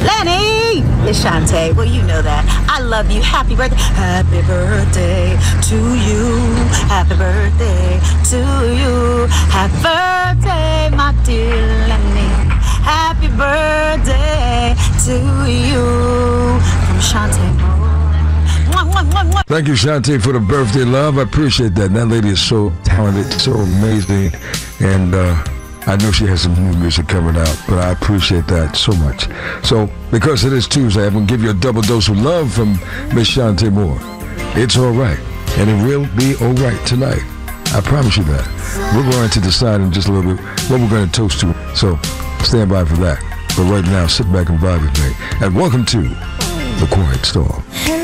Lenny! It's Shantae. Well, you know that. I love you. Happy birthday. Happy birthday to you. Happy birthday to you. Happy birthday, my dear Lenny. Happy birthday to you. From Shantae. Thank you, Shantae, for the birthday love. I appreciate that. That lady is so talented, so amazing, and I know she has some new music coming out, but I appreciate that so much. So, because it is Tuesday, I'm going to give you a double dose of love from Miss Shantae Moore. It's all right, and it will be all right tonight. I promise you that. We're going to decide in just a little bit what we're going to toast to, so stand by for that. But right now, sit back and vibe with me. And welcome to The Quiet Storm.